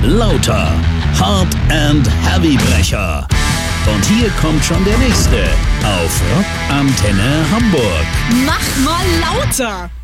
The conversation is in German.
lauter. Hard and Heavybrecher. Und hier kommt schon der nächste auf Rock Antenne Hamburg. Mach mal lauter.